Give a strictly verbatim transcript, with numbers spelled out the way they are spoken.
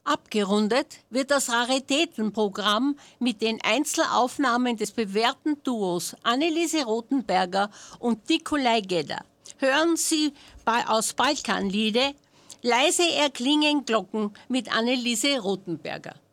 Abgerundet wird das Raritätenprogramm mit den Einzelaufnahmen des bewährten Duos Anneliese Rothenberger und Nikolai Gedder. Hören Sie bei, aus Balkanliede Leise erklingen Glocken mit Anneliese Rothenberger.